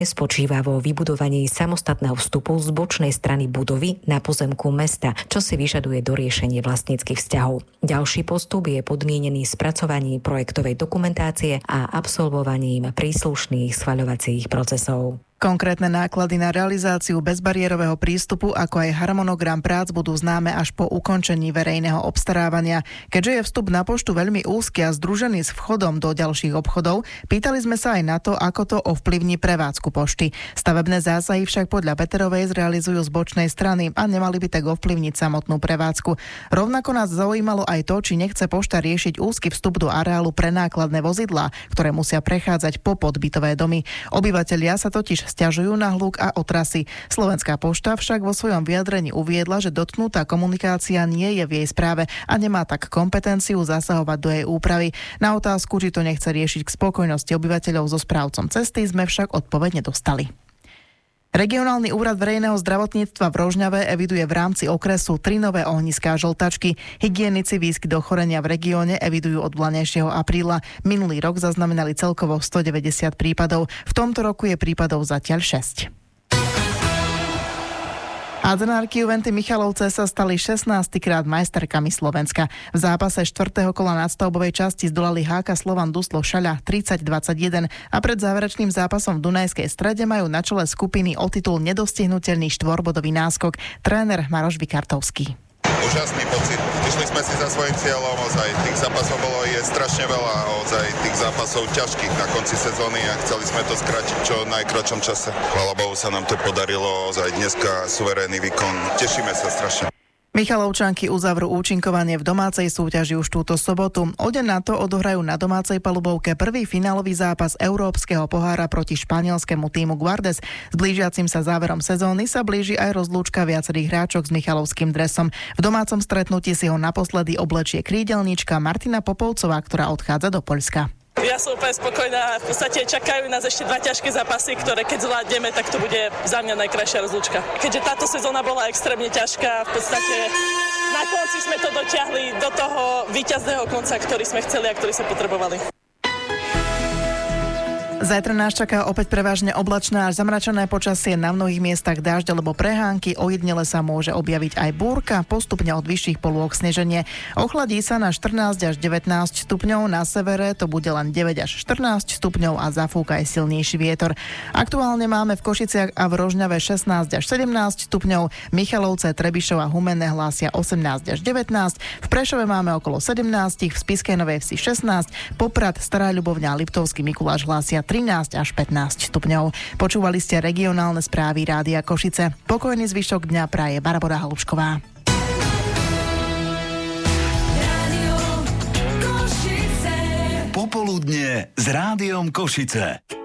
spočíva vo vybudovaní samostatného vstupu z bočnej strany budovy na pozemku mesta, čo si vyžaduje doriešenie vlastníckych vzťahov. Ďalší postup je podmienený spracovaním projektovej dokumentácie a absolvovaním príslušných schvaľovacích procesov. Konkrétne náklady na realizáciu bezbariérového prístupu, ako aj harmonogram prác budú známe až po ukončení verejného obstarávania. Keďže je vstup na poštu veľmi úzky a združený s vchodom do ďalších obchodov, pýtali sme sa aj na to, ako to ovplyvní prevádzku pošty. Stavebné zásahy však podľa Peterovej zrealizujú z bočnej strany a nemali by tak ovplyvniť samotnú prevádzku. Rovnako nás zaujímalo aj to, či nechce pošta riešiť úzky vstup do areálu pre nákladné vozidlá, ktoré musia prechádzať po podbytové domy. Obyvatelia sa totiž sťažujú na hluk a otrasy. Slovenská pošta však vo svojom vyjadrení uviedla, že dotknutá komunikácia nie je v jej správe a nemá tak kompetenciu zasahovať do jej úpravy. Na otázku, či to nechce riešiť k spokojnosti obyvateľov so správcom cesty, sme však odpoveď nedostali. Regionálny úrad verejného zdravotníctva v Rožňave eviduje v rámci okresu 3 nové ohniská žltačky. Hygienici výskyt ochorenia v regióne evidujú od vlanejšieho apríla. Minulý rok zaznamenali celkovo 190 prípadov. V tomto roku je prípadov zatiaľ 6. Adzenárky Juventy Michalovce sa stali 16. krát majsterkami Slovenska. V zápase 4. kola nadstavbovej časti zdolali HK Slovan Duslo Šaľa 30-21 a pred záverečným zápasom v Dunajskej Strede majú na čele skupiny o titul nedostihnutelný štvorbodový náskok tréner Maroš Vikartovský. Úžasný pocit. Išli sme si za svojím cieľom, ozaj tých zápasov bolo je strašne veľa, ozaj tých zápasov ťažkých na konci sezóny a chceli sme to skrátiť čo v najkratšom čase. Chvála Bohu sa nám to podarilo, ozaj dneska suverénny výkon. Tešíme sa strašne. Michalovčanky uzavrú účinkovanie v domácej súťaži už túto sobotu. O deň na to odohrajú na domácej palubovke prvý finálový zápas Európskeho pohára proti španielskému tímu Guardes. S blížiacim sa záverom sezóny sa blíži aj rozlúčka viacerých hráčok s michalovským dresom. V domácom stretnutí si ho naposledy oblečie krídelníčka Martina Popovcová, ktorá odchádza do Poľska. Ja som úplne spokojná. V podstate čakajú nás ešte 2 ťažké zápasy, ktoré keď zvládneme, tak to bude za mňa najkrajšia rozlúčka. Keďže táto sezóna bola extrémne ťažká, v podstate na konci sme to dotiahli do toho víťazného konca, ktorý sme chceli a ktorý sme potrebovali. Zajtra nás čaká opäť prevažne oblačné až zamračené počasie, na mnohých miestach dážď alebo prehánky, ojedinele sa môže objaviť aj búrka, postupne od vyšších polôch sneženie. Ochladí sa na 14 až 19 stupňov, na severe to bude len 9 až 14 stupňov a zafúka aj silnejší vietor. Aktuálne máme v Košiciach a v Rožňave 16 až 17 stupňov, Michalovce, Trebišov a Humenné hlásia 18 až 19, v Prešove máme okolo 17, v Spišskej Novej Vsi 16, Poprad, Stará Ľubovňa a Liptovský Mikuláš hlásia 13 až 15 stupňov. Počúvali ste regionálne správy Rádia Košice. Pokojný zvyšok dňa praje Barbora Halušková. Popoludnie s Rádiom Košice.